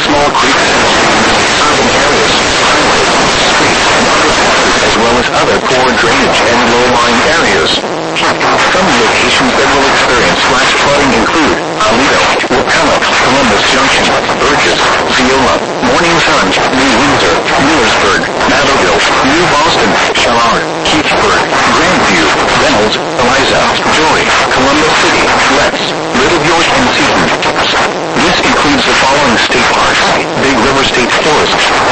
small creeks, urban areas, highways, streets, and underpasses, as well as other poor drainage and low-lying areas. Some locations that will experience flash flooding include Aledo, Wapella, Columbus Junction, Burgess, Viola, Morning Sun, New Windsor, Millersburg, Matherville, New Boston, Shalard, Keithsburg, Grandview, Reynolds, Eliza, Joy, Columbus City, Letts, Little York, and Seton. This includes the following state parks: Big River State Forest.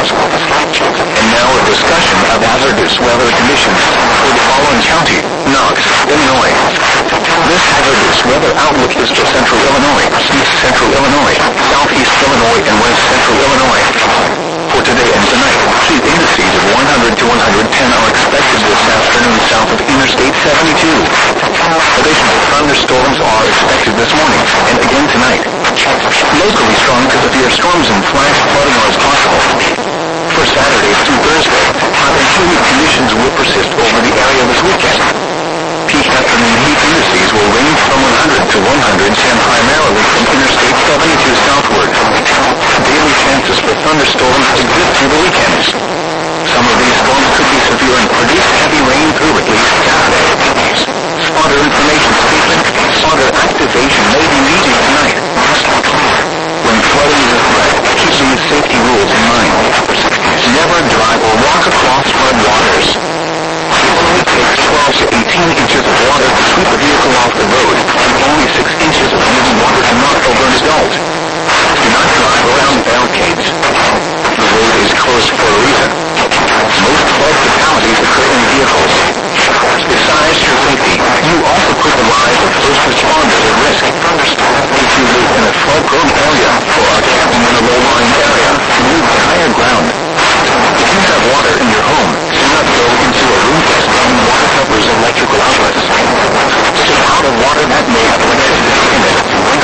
And now a discussion of hazardous weather conditions for the following county: Knox, Illinois. This hazardous weather outlook is for central Illinois, east central Illinois, southeast Illinois, and west central Illinois. For today and tonight, heat indices of 100 to 110 are expected this afternoon south of Interstate 72. Additional thunderstorms are expected this morning and again tonight. Locally strong to severe storms and flash flooding are possible. For Saturday through Thursday, hot and humid conditions will persist over the area this weekend. Peak afternoon heat indices will range from 100 to 110 primarily from Interstate 72 southward. Daily chances for thunderstorms exist through the weekends. Some of these storms could be severe and produce heavy rain through at least Saturday. Spotter information statement: spotter activation may be needed tonight. When flooding is a threat, keep these safety rules in mind. Never drive or walk across flood waters. It only takes 12 to 18 inches of water to sweep a vehicle off the road, and only 6 inches of moving water to knock over an adult. Do not drive around barricades. The road is closed for a reason. Most flood fatalities occur in vehicles. Besides your safety, you also put the lives of first responders at risk. If you live in a flood-prone area or are camping in a low-lying area, move to higher ground. If you have water in your home, do not go into a room containing water covers and electrical outlets. Stay out of water that may have electricity in it.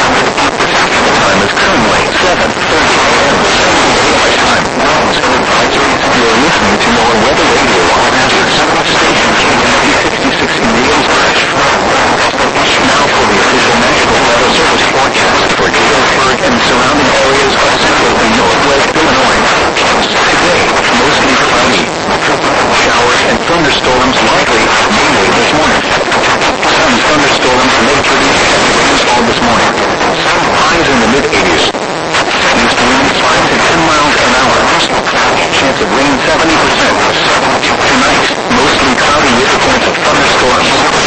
The time is currently 7:30 a.m. Daylight time. You are listening to NOAA Weather Radio on Hazards. Station KMD 66 in Williamsburg. Now for the official National Weather Service forecast for Galesburg and surrounding areas of central and northwest Illinois. Today, mostly cloudy. Showers and thunderstorms likely, mainly this morning. Some thunderstorms may produce heavy rainfall this morning. Highs in the mid-80s. East winds 5 to 10 miles an hour. Chance of rain 70%. Tonight, mostly cloudy with a chance of thunderstorms.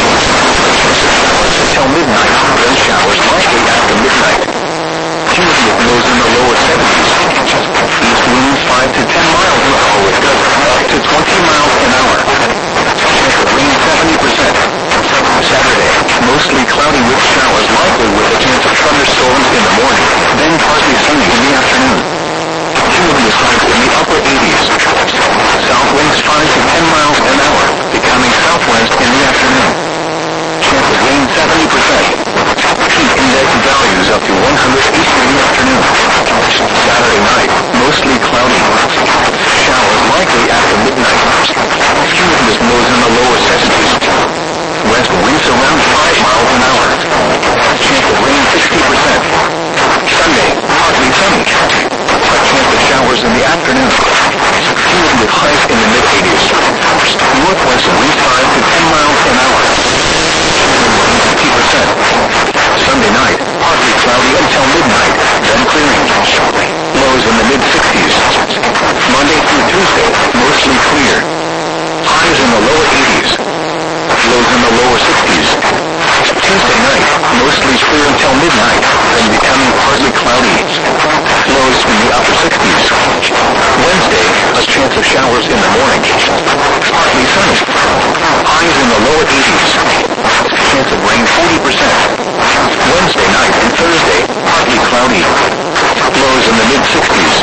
Until midnight, then showers likely after midnight. Humidity blows in the lower 70s. East winds 5 to 10 miles an hour with gusts up to 20 miles an hour. Chance of rain 70%. Saturday, mostly cloudy with showers likely with a chance of thunderstorms in the morning, then partly sunny in the afternoon. Humidity highs in the upper 80s. South winds 5 to 10 miles an hour, becoming southwest in the afternoon. Chance of rain 70%. Heat index values up to 108 in the afternoon. Saturday night, mostly cloudy. Showers likely after midnight. Humidity blows in the lower 70s. West winds around 5 miles an hour. Chance of rain 60%. Sunday, partly sunny. A chance of showers in the afternoon. Humidity with highs in the mid-80s. Northwest winds 5 to 10 miles an hour. Rain 50%. Sunday night, partly cloudy until midnight, then clearing. Lows in the mid-60s. Monday through Tuesday, mostly clear. Highs in the lower 80s. Lows in the lower 60s. Tuesday night, mostly clear until midnight, then becoming partly cloudy. Lows in the upper 60s. Wednesday, a chance of showers in the morning. Partly sunny. Highs in the lower 80s. Chance of rain 40%. Wednesday night and Thursday, partly cloudy. Lows in the mid-60s.